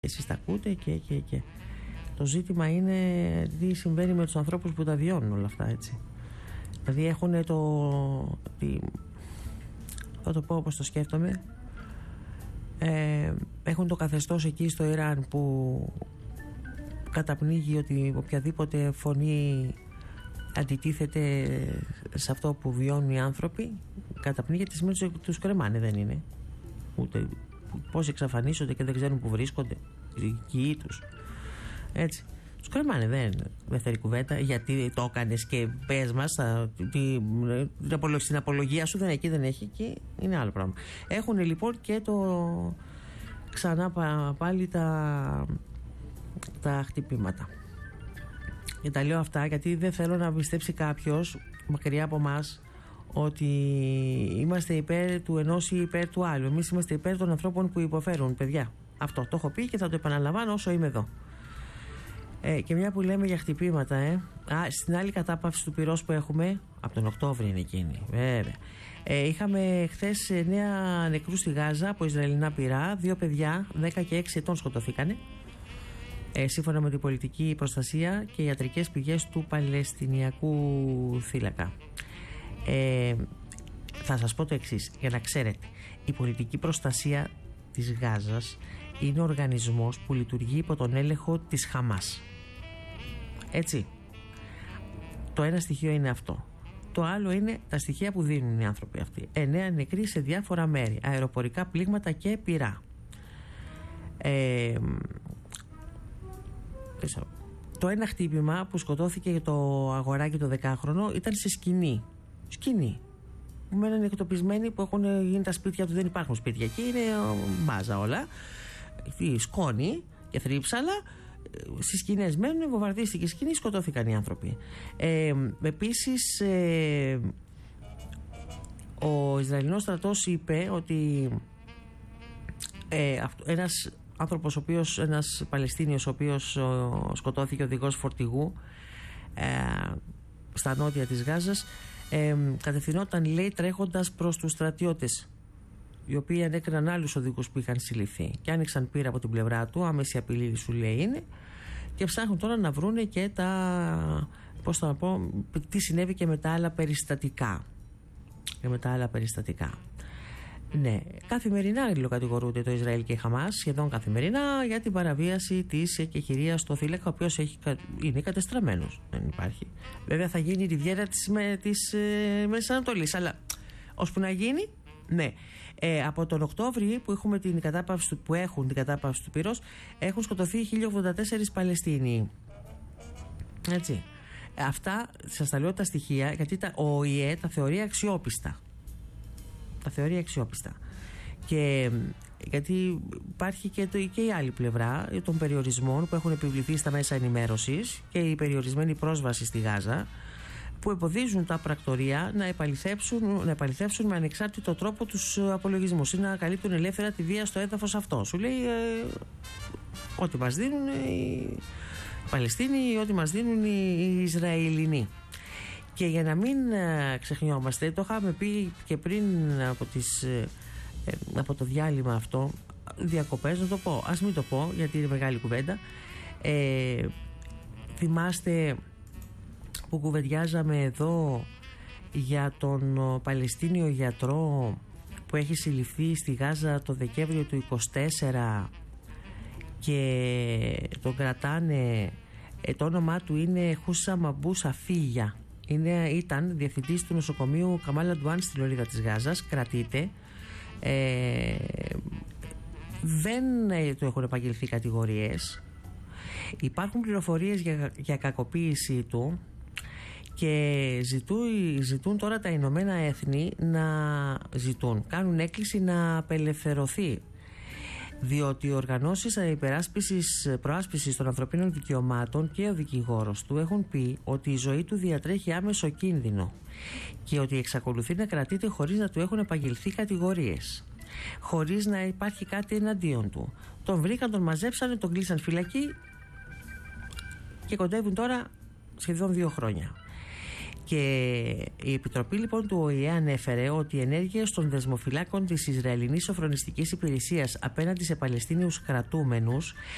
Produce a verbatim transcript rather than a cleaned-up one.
Εσείς τα ακούτε και, και, και. Το ζήτημα είναι τι συμβαίνει με τους ανθρώπους που τα βιώνουν όλα αυτά, έτσι. Δηλαδή έχουν το... Τι, θα το πω όπως το σκέφτομαι. Ε, έχουν το καθεστώς εκεί στο Ιράν που καταπνίγει ότι οποιαδήποτε φωνή αντιτίθεται σε αυτό που βιώνουν οι άνθρωποι, καταπνίγεται, σημαίνει ότι τους κρεμάνε, δεν είναι. Ούτε πώς εξαφανίζονται και δεν ξέρουν που βρίσκονται οι οικοί τους, έτσι. Τους κρεμάνε, δεν, δεν θέλει κουβέντα. Γιατί το έκανες και πες μας την απολογία σου, δεν εκεί, δεν έχει, και είναι άλλο πράγμα. Έχουν λοιπόν και το ξανά πάλι τα τα χτυπήματα. Και τα λέω αυτά γιατί δεν θέλω να πιστέψει κάποιος μακριά από μας ότι είμαστε υπέρ του ενός ή υπέρ του άλλου. Εμείς είμαστε υπέρ των ανθρώπων που υποφέρουν, παιδιά. Αυτό το έχω πει και θα το επαναλαμβάνω όσο είμαι εδώ. Ε, και μια που λέμε για χτυπήματα, ε, α, στην άλλη κατάπαυση του πυρός που έχουμε, από τον Οκτώβρη είναι εκείνη, βέβαια. Ε, είχαμε χθες εννέα νεκρούς στη Γάζα από Ισραηλινά πυρά. Δύο παιδιά, δέκα και έξι ετών, σκοτωθήκανε. Ε, σύμφωνα με την πολιτική προστασία και ιατρικές πηγές του Παλαιστινιακού θύλακα. Ε, θα σας πω το εξής, για να ξέρετε. Η πολιτική προστασία της Γάζας είναι ο οργανισμός που λειτουργεί υπό τον έλεγχο της Χαμάς. Έτσι. Το ένα στοιχείο είναι αυτό. Το άλλο είναι τα στοιχεία που δίνουν οι άνθρωποι αυτοί. Εννέα νεκροί σε διάφορα μέρη, αεροπορικά πλήγματα και πυρά. Ε, το ένα χτύπημα που σκοτώθηκε το αγοράκι το δεκάχρονο ήταν σε σκηνή. Σκηνή. Που μένουν εκτοπισμένοι, που έχουν γίνει τα σπίτια του, δεν υπάρχουν σπίτια εκεί, είναι μπάζα όλα. Σκόνη και θρύψαλα. Στις σκηνές μένουν, βομβαρδίστηκε η σκηνή, σκοτώθηκαν οι άνθρωποι. Ε, επίσης, ε, ο Ισραηλινός στρατός είπε ότι ε, αυτό, ένας άνθρωπος, ο οποίος, ένας Παλαιστίνιος, ο οποίος ο, σκοτώθηκε, οδηγός φορτηγού ε, στα νότια της Γάζας, ε, κατευθυνόταν, λέει, τρέχοντας προς τους στρατιώτες, οι οποίοι ανέκριναν άλλους οδηγούς που είχαν συλληφθεί και άνοιξαν πύρα από την πλευρά του. Άμεση απειλή, σου λέει, είναι, και ψάχνουν τώρα να βρούνε και τα, πώς θα πω, τι συνέβη και με τα άλλα περιστατικά και με τα άλλα περιστατικά. Ναι, καθημερινά αλληλοκατηγορούνται το Ισραήλ και η Χαμάς, σχεδόν καθημερινά, για την παραβίαση της εκεχηρίας στο θύλακα, ο οποίος έχει, είναι κατεστραμμένος. Δεν υπάρχει. Βέβαια θα γίνει η ριβιέρα της, με, της ε, Μέσης Ανατολής, αλλά ώσπου να γίνει, ναι. Ε, από τον Οκτώβρη που, έχουμε την κατάπαυση, που έχουν την κατάπαυση του πυρός, έχουν σκοτωθεί χίλια ογδόντα τέσσερις Παλαιστίνοι. Έτσι. Αυτά σας τα λέω τα στοιχεία, γιατί τα, ο ΟΗΕ τα θεωρεί αξιόπιστα. Τα θεωρεί αξιόπιστα. Και γιατί υπάρχει και, το, και η άλλη πλευρά των περιορισμών που έχουν επιβληθεί στα μέσα ενημέρωσης και η περιορισμένη πρόσβαση στη Γάζα, που εμποδίζουν τα πρακτορεία να επαληθεύσουν, να επαληθεύσουν με ανεξάρτητο τρόπο τους απολογισμούς ή να καλύπτουν ελεύθερα τη βία στο έδαφος αυτό. Σου λέει ε, ό,τι μας δίνουν οι Παλαιστίνοι, ό,τι μας δίνουν οι Ισραηλινοί. Και για να μην ε, ξεχνιόμαστε, το είχαμε πει και πριν από, τις, ε, από το διάλειμμα αυτό, διακοπές, να το πω, ας μην το πω γιατί είναι μεγάλη κουβέντα. Ε, θυμάστε που κουβεντιάζαμε εδώ για τον Παλαιστίνιο γιατρό που έχει συλληφθεί στη Γάζα το Δεκέμβριο του είκοσι τέσσερα και τον κρατάνε, ε, το όνομά του είναι Χούσαμ Αμπού Σαφίγια. Είναι, ήταν διευθυντής του νοσοκομείου Καμάλ Αντουάν στη λωρίδα της Γάζας, κρατείται. Ε, δεν ε, του έχουν επαγγελθεί κατηγορίες. Υπάρχουν πληροφορίες για, για κακοποίησή του και ζητούν, ζητούν τώρα τα Ηνωμένα Έθνη να ζητούν, κάνουν έκκληση να απελευθερωθεί, διότι οι οργανώσεις υπεράσπισης, προάσπισης των ανθρωπίνων δικαιωμάτων και ο δικηγόρος του έχουν πει ότι η ζωή του διατρέχει άμεσο κίνδυνο και ότι εξακολουθεί να κρατείται χωρίς να του έχουν επαγγελθεί κατηγορίες, χωρίς να υπάρχει κάτι εναντίον του. Τον βρήκαν, τον μαζέψανε, τον κλείσαν φυλακή και κοντεύουν τώρα σχεδόν δύο χρόνια. Και η Επιτροπή λοιπόν του ΟΗΕ ανέφερε ότι οι ενέργειες των δεσμοφυλάκων της Ισραηλινής Σοφρονιστικής Υπηρεσίας απέναντι σε Παλαιστίνιους κρατούμενους